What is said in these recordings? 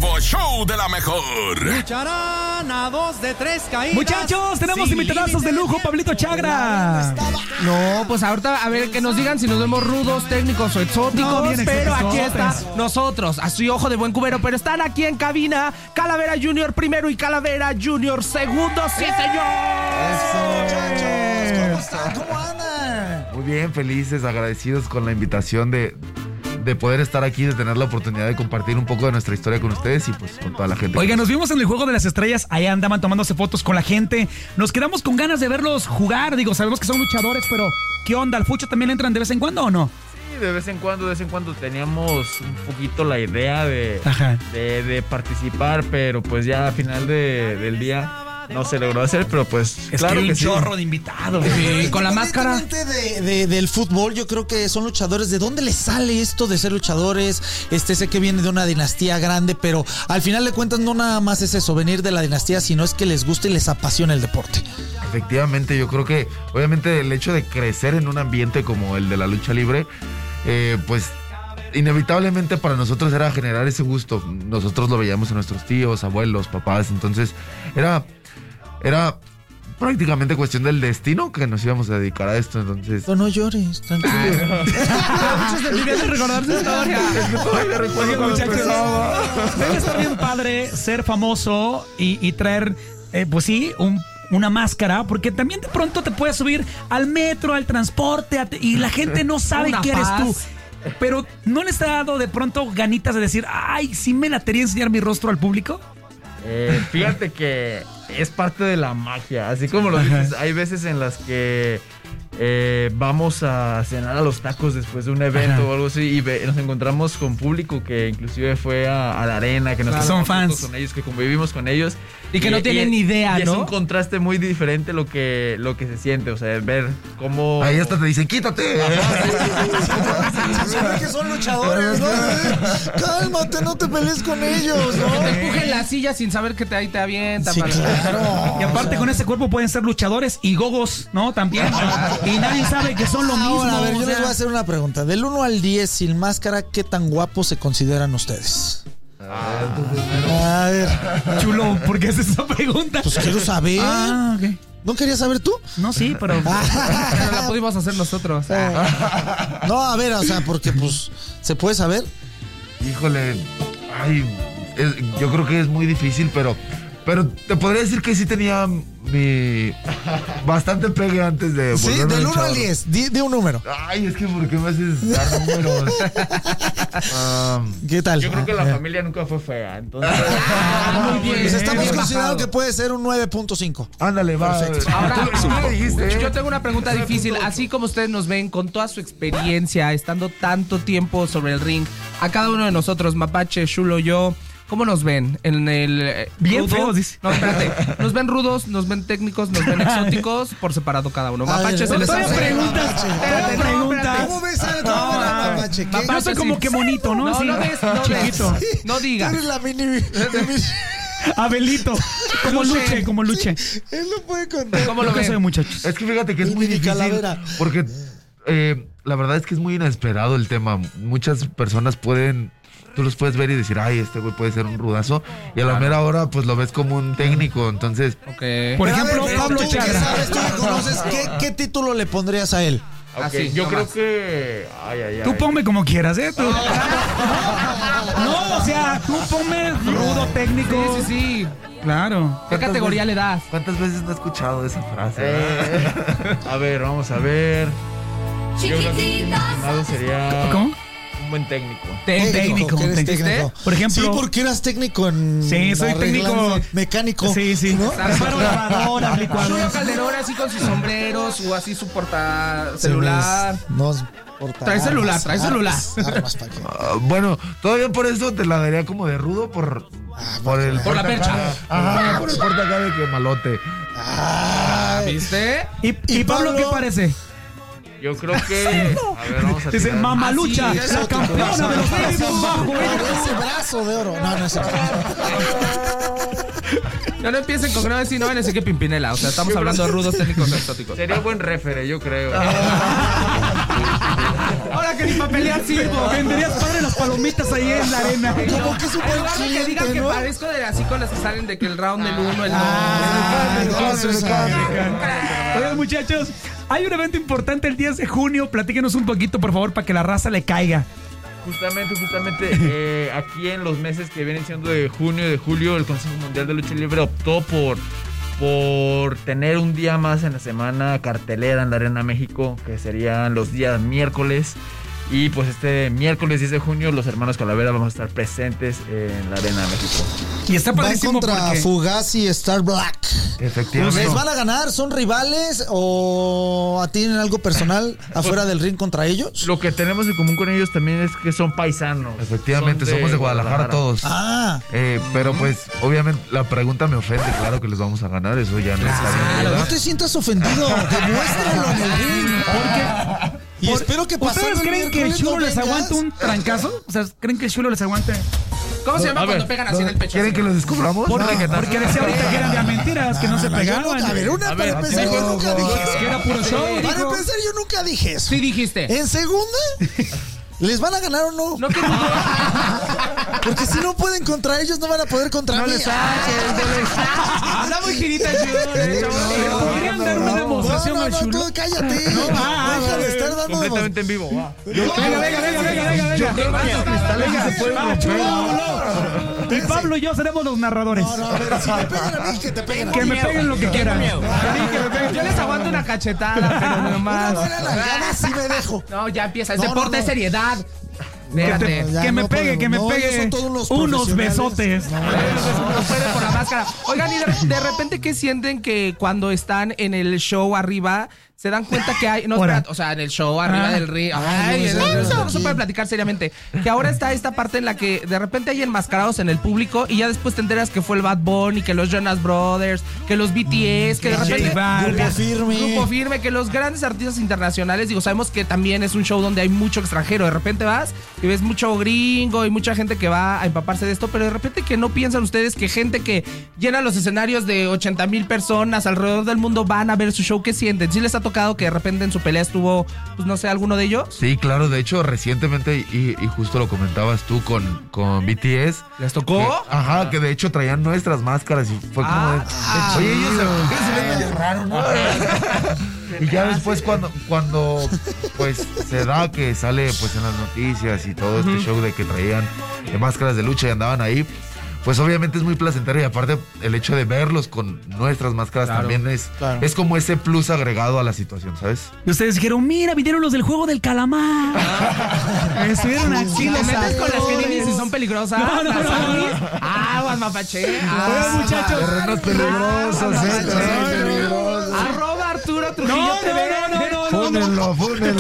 nuevo show de la mejor. Lucharán a 2 de 3 caídas. Muchachos, tenemos invitadazos de lujo, Pablito Chagra. No, pues ahorita a ver que nos digan si nos vemos rudos, técnicos o exóticos. No, bien pero aquí exóticos. está nosotros, así ojo de buen cubero, pero están aquí en cabina Calavera Junior primero y Calavera Junior segundo. ¡Sí, señor! Eso, muchachos, ¿cómo están? ¿Cómo andan? Muy bien, felices, agradecidos con la invitación de poder estar aquí, de tener la oportunidad de compartir un poco de nuestra historia con ustedes y pues con toda la gente. Oiga, nos vimos en el Juego de las Estrellas, ahí andaban tomándose fotos con la gente. Nos quedamos con ganas de verlos jugar, digo, sabemos que son luchadores, pero ¿qué onda? ¿Al fucho también le entran de vez en cuando o no? Sí, de vez en cuando teníamos un poquito la idea de participar, pero pues ya al final del día no se logró hacer, pero pues es claro que que un sí. chorro de invitados. Sí, con la máscara. Del fútbol, yo creo que son luchadores. ¿De dónde les sale esto de ser luchadores? Sé que viene de una dinastía grande, pero al final de cuentas no nada más es eso, venir de la dinastía, sino es que les gusta y les apasiona el deporte. Efectivamente, yo creo que obviamente el hecho de crecer en un ambiente como el de la lucha libre, pues inevitablemente para nosotros era generar ese gusto. Nosotros lo veíamos en nuestros tíos, abuelos, papás, entonces era prácticamente cuestión del destino que nos íbamos a dedicar a esto, entonces... No llores, tranquilo. Muchos de de recordar su historia. Oigan, muchachos, debe estar bien padre ser famoso y traer, pues sí, una máscara, porque también de pronto te puedes subir al metro, al transporte, y la gente no sabe Una que eres paz. tú. Pero ¿no les ha dado de pronto ganitas de decir, ay, sí me latería enseñar mi rostro al público? Fíjate que es parte de la magia, así como lo dices, hay veces en las que vamos a cenar a los tacos después de un evento o algo así y nos encontramos con público que inclusive fue a la arena, que nos Son fans con ellos, que convivimos con ellos y que no tienen ni idea, y ¿no? es un contraste muy diferente lo que se siente, o sea, ver cómo Ahí hasta te dicen, quítate. Se ve que son luchadores, ¿no? Cálmate, no te pelees con ellos, ¿no? Que te empujen la silla sin saber que ahí te avientan. Sí, claro. Y aparte con ese cuerpo pueden ser luchadores y gogos, ¿no? También. Y nadie sabe que son lo mismo. Ahora, a ver, yo o sea, les voy a hacer una pregunta. Del 1 al 10, sin máscara, ¿qué tan guapos se consideran ustedes? A ver. Chulo, ¿por qué haces esa pregunta? Pues quiero saber. Ah, ok. ¿No querías saber tú? No, sí, pero... Pero la pudimos hacer nosotros. No, a ver, o sea, porque pues, ¿se puede saber? Híjole, yo creo que es muy difícil, pero te podría decir que sí tenía bastante pegue antes de Sí, volverme del 1 luchador. al 10, di un número. Ay, es que ¿por qué me haces dar números? ¿Qué tal? yo creo que la familia nunca fue fea, entonces Muy bien. Pues estamos bien considerando bajado. que puede ser un 9.5. Ándale, va. Ahora, Tú me dijiste, yo tengo una pregunta difícil. Así como ustedes nos ven con toda su experiencia, estando tanto tiempo sobre el ring, a cada uno de nosotros, Mapache, Chulo, yo, ¿cómo nos ven? En el Bien rudo. feos, dice. No, espérate. ¿Nos ven rudos? ¿Nos ven técnicos? ¿Nos ven exóticos? Por separado cada uno. A ver, Mapache se les todavía hace. preguntas, Espérate, no, preguntas. espérate. ¿Cómo ves a la Mapache? ¿Qué? Yo soy como que monito, ¿no? No, Así, no ves, no chiquito. ves. No Tú digas. eres la mini... Abelito. Como luche, como luche. Él no puede contar. ¿Cómo lo ¿Qué soy, ven? muchachos? Es que fíjate que es Y muy mini difícil calavera. porque la verdad es que es muy inesperado el tema. Muchas personas tú los puedes ver y decir, ay, este güey puede ser un rudazo, y a la mera hora pues lo ves como un técnico, entonces... Ok. Por Pero a ejemplo, ver, Pablo tú que Chagra. sabes, tú que conoces, ¿qué título le pondrías a él? Ok, Así, yo no creo más. que Tú ponme como quieras, ¿eh? Tú. No, o sea, tú ponme rudo, técnico. Sí, sí, sí. Claro. ¿Qué categoría le das? ¿Cuántas veces no he escuchado esa frase? a ver, vamos a ver. Yo creo que mi estimado sería ¿Cómo? un buen técnico. Técnico, que eres ¿entendiste? técnico. Por ejemplo- Sí, porque eras técnico en... Sí, soy técnico. arreglando- Mecánico. Sí, sí. ¿no? Reparo lavadoras, licuadoras. Chulo Calderón así con sus sombreros o así su porta celular. No, porta Trae celular, armas, trae celular. Armas, ¿para qué? Bueno, todavía por eso te la daría como de rudo por el... Por la percha. Ajá, por el porta acá de que malote. ¿Viste? ¿Y Pablo qué parece? Yo creo que. A ver, vamos a Dice tirar. Mamalucha, Así, la exótico. campeona de los precios bajos. Ese brazo de oro. No, no es eso. No empiecen con que no van a decir que Pimpinela. O sea, estamos hablando de rudos técnicos exóticos. Sería buen refere, yo creo. Ahora nada que ni para pelear sirvo. Venderías padre las palomitas ahí en la arena. Como que es un En buen lugar de que cliente, digan que ¿no? parezco de así con las que salen de que el round del 1, el 2. Oigan, muchachos, hay un evento importante el 10 de junio. Platíquenos un poquito, por favor, para que la raza le caiga. Justamente, aquí en los meses que vienen siendo de junio y de julio, el Consejo Mundial de Lucha Libre optó por tener un día más en la semana cartelera en la Arena México, que serían los días miércoles. Y pues este miércoles 10 de junio los hermanos Calavera vamos a estar presentes en la Arena México. Y está Van padrísimo contra porque... Fugazi y Star Black. Efectivamente. ¿Les van a ganar? ¿Son rivales o tienen algo personal afuera del ring contra ellos? Lo que tenemos en común con ellos también es que son paisanos. Efectivamente, Son somos de Guadalajara todos. Ah, Pero pues, obviamente, la pregunta me ofende. Claro que les vamos a ganar, eso ya no está bien. no ¿verdad? te sientas ofendido. Demuéstralo en el ring. Porque... Y espero que pasando ¿Ustedes creen que el miércoles chulo no les vengas. aguante un trancazo? O sea, ¿creen que el chulo les aguante? ¿Cómo se llama A ver, cuando pegan así en el pecho? ¿Quieren que los descubramos? Porque decía ahorita que eran de mentiras, que no se Yo pegaban. nunca, a ver, para empezar, yo nunca dije eso. Que era puro show. Para dijo. empezar, yo nunca dije eso. Sí dijiste. En segunda, ¿les van a ganar o no? No que no. Porque si no pueden contra ellos, no van a poder contra mí. Habla muy girita, chulo. Podrían dar una demostración al chulo. tú cállate. Deja de estar dando completamente en vivo. Va. Y Pablo y yo seremos los narradores. No, a ver, si me pegan a mí, que te peguen a Que mí. me peguen lo que quieran. Yo les aguanto una cachetada, pero nomás. Una buena nalgada sí me dejo. No, ya empieza. Es No, deporte, no, es no. seriedad. Que Espérate. Ya me no pegue, podemos. que me No, ellos pegue son todos los unos profesionales. besotes. No puede por la máscara. Oigan, y de repente, ¿qué sienten que cuando están en el show arriba se dan cuenta que hay... No, Ahora. espérate, o sea, en el show arriba Ah. del río. Ay, Ay, no, no aquí. se puede platicar seriamente. Que ahora está esta parte en la que de repente hay enmascarados en el público y ya después te enteras que fue el Bad Bunny, que los Jonas Brothers, que los BTS, que de repente... J Balvin. Grupo firme. Que los grandes artistas internacionales, digo, sabemos que también es un show donde hay mucho extranjero. De repente vas y ves mucho gringo y mucha gente que va a empaparse de esto, pero de repente que no piensan ustedes que gente que llena los escenarios de 80,000 personas alrededor del mundo van a ver su show. ¿Qué sienten? ¿Sí les ha tocado que de repente en su pelea estuvo, pues no sé, alguno de ellos? Sí, claro, de hecho, recientemente, y justo lo comentabas tú con BTS. ¿Les tocó? Ajá, que de hecho traían nuestras máscaras y fue como de. Oye, ellos se ven medio raro, ¿no? Y ya después cuando pues se da que sale pues en las noticias y todo este show de que traían máscaras de lucha y andaban ahí, pues obviamente es muy placentero y aparte el hecho de verlos con nuestras máscaras también es como ese plus agregado a la situación, ¿sabes? Y ustedes dijeron, mira, vinieron los del juego del calamar. Estuvieron aquí. Si los te metes con las actores. Keninis y son peligrosas. No, las no. Amis. Aguas, mapache. Oigan, muchachos. Terrenos peligrosos, terrenos peligrosos. Arroba Arturo Trujillo No, TV. Fúnenlo.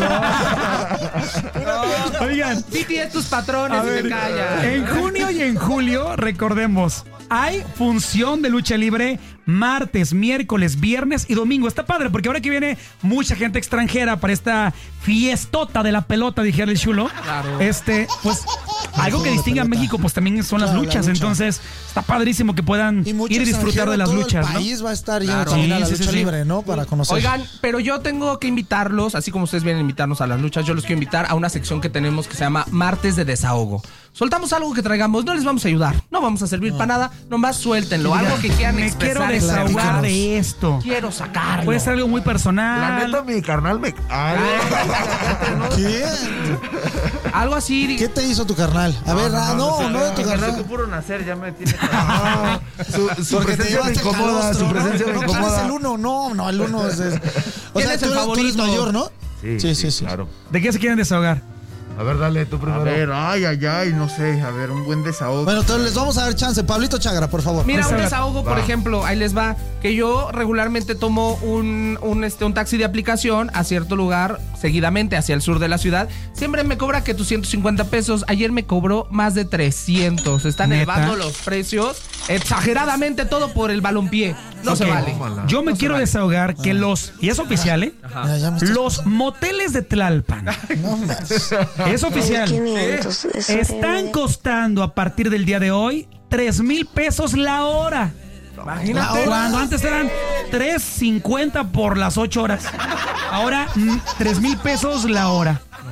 Oigan, BTS tus patrones a y ver, te callas. en junio y en julio, recordemos, hay función de lucha libre martes, miércoles, viernes y domingo. Está padre porque ahora que viene mucha gente extranjera para esta fiestota de la pelota, dijera el chulo. Claro. Pues algo que distingue a México pues también son las Claro, la luchas. lucha. Entonces está padrísimo que puedan Y mucho ir y disfrutar de las extranjero, luchas, todo ¿no? el país va a estar yendo Claro. también a Sí, la sí, lucha sí. libre, ¿no? Para conocer. Oigan, pero yo tengo que invitarlos, así como ustedes vienen a invitarnos a las luchas, yo los quiero invitar a una sección que tenemos que se llama Martes de Desahogo. Soltamos algo que traigamos, no les vamos a ayudar, no vamos a servir para nada, nomás suéltenlo, algo que quieran Me expresar. quiero en la desahogar vida. de esto. Quiero sacarlo. Puede ser algo muy La personal. neta, mi carnal me. ¿Qué? Algo así. ¿Qué te hizo tu carnal? A ver, no de tu Desde carnal. que puro nacer ya me tiene. Su Porque te presencia me llevaste el incomoda, calostro, su presencia ¿no? me No, claro, es incomoda. el uno. No, el uno es... O ¿Quién sea, es el tú eres favorito? mayor, ¿no? Sí, claro. ¿De qué se quieren desahogar? A ver, dale, tú A primero. ver, ay, no sé, a ver, un buen desahogo. Bueno, entonces les vamos a dar chance. Pablito Chagra, por favor. Mira, un Desahoga. desahogo, por ejemplo, ahí les va, que yo regularmente tomo un taxi de aplicación a cierto lugar, seguidamente hacia el sur de la ciudad. Siempre me cobra que tus 150 pesos. Ayer me cobró más de 300. Están ¿Neta? elevando los precios exageradamente, todo por el balompié. No se Ok. vale. Yo me No se quiero vale. desahogar que y es oficial, ¿eh? Ya me estás- Los moteles de Tlalpan, No más. es oficial, 500, eso están es. costando a partir del día de hoy 3,000 pesos la hora. Imagínate. Cuando antes eran 3.50 por las 8 horas. Ahora 3,000 pesos la hora.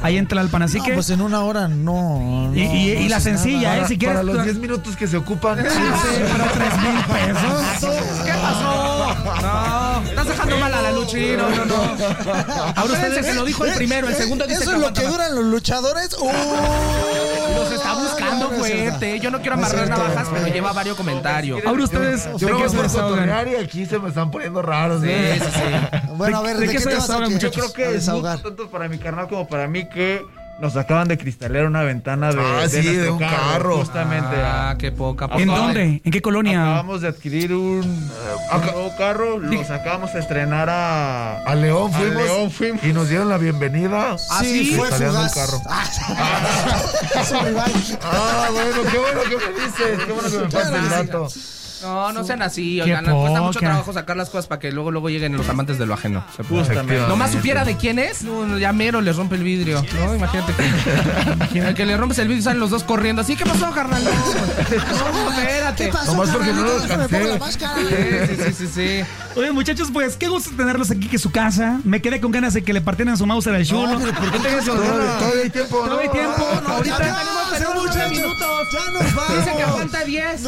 ahí en Tlalpan. Así que. Pues en una hora no. Y la sencilla, si quieres. Para los 10 minutos que se ocupan. Sí, pero 3,000 pesos. ¿Qué pasó? No, estás dejando mal a la lucha. No. Ahora ustedes se lo dijo el primero, el segundo dice ¿Eso es lo que duran los luchadores? Los está buscando fuerte. Yo no quiero amarrar navajas, pero lleva varios comentarios. Ahora ustedes. Yo no ¿de qué me se puedo desahogan? cotorrear y aquí se me están poniendo raros. Sí. Bueno, a ver, ¿de qué se te vas a desahogan, que- muchachos? Yo creo que a es desahogar? mucho tanto para mi carnal como para mí que nos acaban de cristalear una ventana de, Sí, nuestro de un carro. Justamente. Qué poca. ¿En dónde? ¿En qué colonia? Acabamos de adquirir un nuevo carro, los acabamos de estrenar A León fuimos. Y nos dieron la bienvenida. Sí, fue Cristaleando el fugaz. carro. Es un rival. Bueno, qué bueno que me dices. Qué bueno que me pases el dato. No sean así, Qué oigan, cuesta mucho poca. trabajo sacar las cosas para que luego lleguen los amantes de lo ajeno. Justamente. Nomás supiera de quién es, ya mero les rompe el vidrio, ¿no? Imagínate que le rompes el vidrio y salen los dos corriendo. ¿Así qué pasó, carnal? No, espérate. ¿Qué pasó, Nomás porque no carnalito? los Déjame pongo la cansé. máscara. Sí. Oye, muchachos, pues qué gusto tenerlos aquí, que su casa. Me quedé con ganas de que le partieran su Mauser al chulo. pero ¿por qué Tengan su- Todavía hay tiempo, Todavía hay tiempo. No, Ahorita. tenemos 9 minutos. Ya nos vamos. Dice que aguanta 10.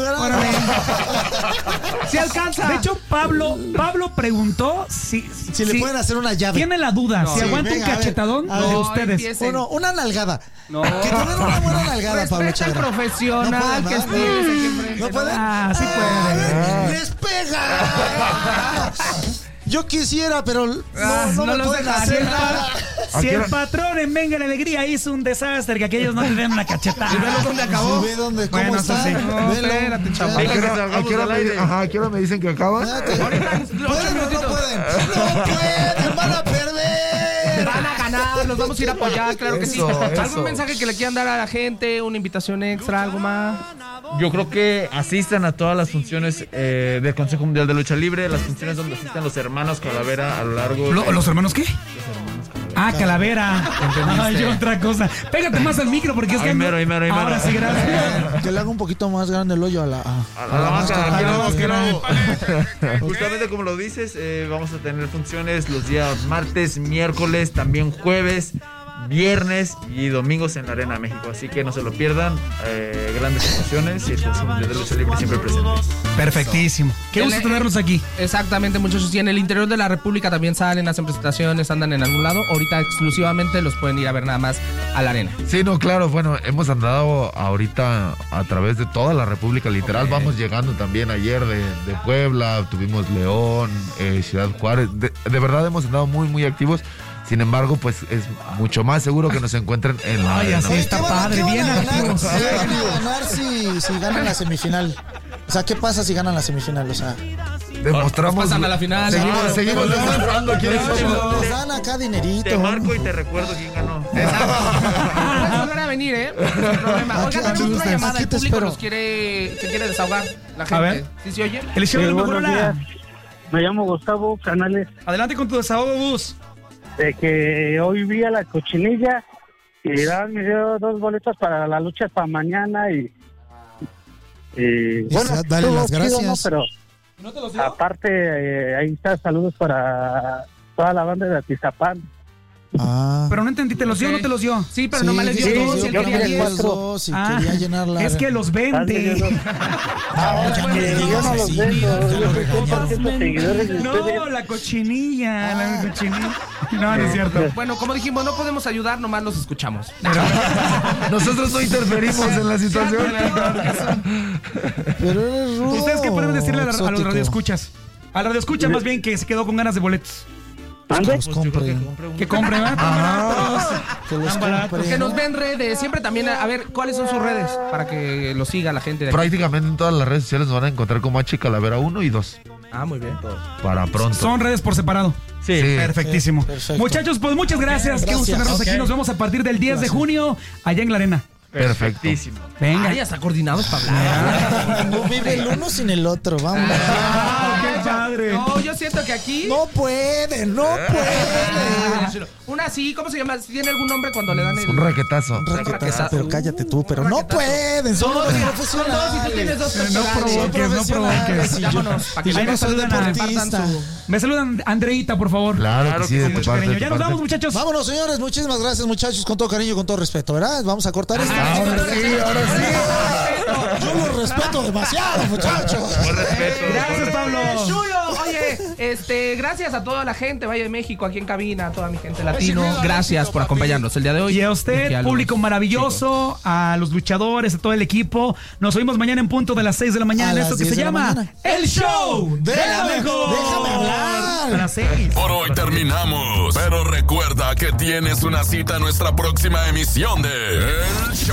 Si alcanza. De hecho, Pablo preguntó si le pueden hacer una llave. Tiene la duda, si Sí, aguanta venga, un a ver, cachetadón a de ver. ustedes. empiece. Una nalgada. No. Que tengan una buena nalgada, Pablo Respeta al Chagra. profesional No que puede, tienes aquí enfrente. ¿No puede? Ah, sí puede. ¡Les pega! Yo quisiera, pero no me los pueden dejan. hacer nada. Si el patrón en Venga la Alegría hizo un desastre, que aquellos no te den una cachetada. Y velo dónde acabó. Sí, ve dónde, cómo Bueno, está. eso sí. No, Velo. espérate, chaval. ¿A Venga, qué que hora- salgamos a qué hora al me- aire. Ajá, ¿a qué hora me dicen que acaba? Espérate. Ahorita, 8 ¿Pueden o no minutitos. pueden? ¡No pueden! ¡Van a perder! Van a ganar, los vamos a ir a apoyar, claro que sí. Eso, ¿Algún eso. mensaje que le quieran dar a la gente? ¿Una invitación extra? ¿Algo más? Yo creo que asistan a todas las funciones del Consejo Mundial de Lucha Libre, las funciones donde asistan los hermanos Calavera a lo largo. ¿Los hermanos qué? Ah, Calavera. Ay, otra cosa. Pégate más al micro porque es que. Ahí mero, ahí mero, ahí mero. Ahora sí, gracias. Que le haga un poquito más grande el hoyo a la máscara, aquí lo vamos, que que no- no. Justamente como lo dices, vamos a tener funciones los días martes, miércoles, también jueves, viernes y domingos en la Arena México. Así que no se lo pierdan. Grandes emociones y el Consejo Mundial de Lucha Libre siempre presente. Perfectísimo. Qué gusto tenerlos aquí. Exactamente, muchachos. Y en el interior de la República también salen, hacen presentaciones, andan en algún lado. Ahorita exclusivamente los pueden ir a ver nada más a la arena. Sí, no, claro, bueno, hemos andado ahorita a través de toda la República, literal, vamos llegando también ayer de Puebla, tuvimos León, Ciudad Juárez, de verdad hemos andado muy, muy activos, sin embargo, pues es mucho más seguro que nos encuentren en la Ay, arena. así está padre, bien activos. ¿Qué van a ganar si ganan la semifinal? O sea, ¿qué pasa si ganan la semifinal? O sea, Demostramos, Pasan a la final. seguimos demostrando quiénes somos. les dan acá dinerito. Te marco y te recuerdo quién ganó. Puedes volver a venir, ¿eh? Sin problema. Oigan, tenemos una Aquí llamada. El te público espero. se quiere desahogar. La gente. ver. ¿Sí se oye? El show de la mejor buenos hora. días. Me llamo Gustavo Canales, Adelante con tu desahogo, Gus. de que hoy vi a la Cochinilla y me dio 2 boletos para la lucha para mañana y bueno, dale estuvo las chido, gracias. ¿no? Pero aparte ahí está, saludos para toda la banda de Atizapán. Ah. Pero no entendí, ¿te los dio o no te los dio? Sí, pero nomás les dio sí, 2 y sí, él yo quería quería 10. 4. dos y Ah, quería llenarla. es que los vende. Yo no los vendo, yo soy 100% seguidores de ustedes. No, la cochinilla, la cochinilla. No, no es cierto. Bueno, como dijimos, no podemos ayudar, nomás los escuchamos. Nosotros no interferimos en la situación. Pero eres rudo. ¿Ustedes qué pueden decirle a los exótico. radioescuchas? Al radioescucha más bien que se quedó con ganas de boletos. ¿Mande? Los compren. Que compren, ¿verdad? Que los compren. Que nos ven redes, siempre también, a ver, ¿cuáles son sus redes? Para que lo siga la gente de aquí. Prácticamente en todas las redes sociales nos van a encontrar como H Calavera 1 y 2. Ah, muy bien. Para pronto. Son redes por separado. Sí. Perfectísimo. Perfecto. Muchachos, pues muchas gracias. Qué gusto Gracias. tenerlos aquí. Ok. Nos vemos a partir del 10 de junio allá en la arena. Perfectísimo. Venga. Ay, hasta coordinados para hablar. No vive el uno sin el otro, vamos. Ah, qué padre. padre. No, yo siento que aquí. No pueden. Una así, ¿cómo se llama? ¿Tiene algún nombre cuando le dan el. Un raquetazo. Raquetazo, pero cállate tú, pero no pueden, son Todos, unos mira, profesionales. todos, si tú tienes dos No personajes. provoques. Sí, Vámonos, para que yo Ahí no me soy saludan a- deportista. Me saludan Andreita, por favor. Claro que sí, de tu Mucho parte, cariño. de Ya tu nos parte. vamos, muchachos. Vámonos, señores, muchísimas gracias, muchachos, con todo cariño y con todo respeto, ¿verdad? Vamos a cortar esto. Ahora sí. Yo los respeto demasiado, muchachos. Gracias, Pablo. Chulo, oye, gracias a toda la gente, Valle de México, aquí en cabina, a toda mi gente latino, gracias por acompañarnos el día de hoy. Y a que usted, a los público maravilloso, a los luchadores, a todo el equipo. Nos oímos mañana en punto de las 6 de la mañana. A las Esto que 10 se de la llama mañana. El Show De la Mejor. Déjame hablar. A las 6. Por hoy terminamos, pero recuerda que tienes una cita en nuestra próxima emisión de El Show.